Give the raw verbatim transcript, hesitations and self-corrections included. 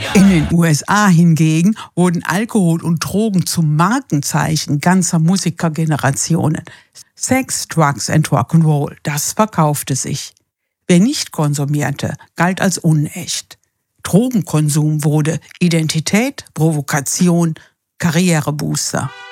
In den U S A hingegen wurden Alkohol und Drogen zum Markenzeichen ganzer Musikergenerationen. Sex, Drugs and Rock'n'Roll, das verkaufte sich. Wer nicht konsumierte, galt als unecht. Drogenkonsum wurde Identität, Provokation, Karrierebooster.